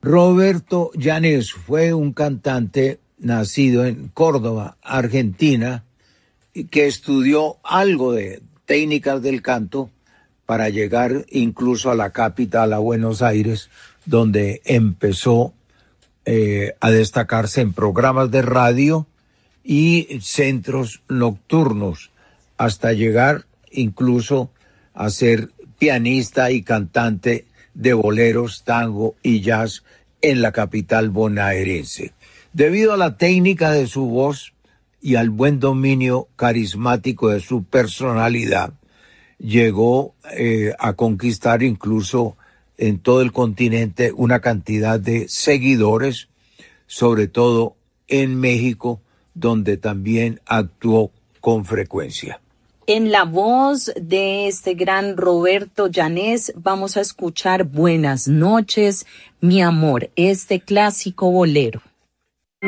Roberto Llanes fue un cantante nacido en Córdoba, Argentina, y que estudió algo de técnicas del canto para llegar incluso a la capital, a Buenos Aires, donde empezó a destacarse en programas de radio y centros nocturnos, hasta llegar incluso a ser pianista y cantante de boleros, tango y jazz en la capital bonaerense. Debido a la técnica de su voz y al buen dominio carismático de su personalidad, llegó a conquistar incluso en todo el continente una cantidad de seguidores, sobre todo en México, donde también actuó con frecuencia. En la voz de este gran Roberto Llanes vamos a escuchar Buenas noches, mi amor, este clásico bolero.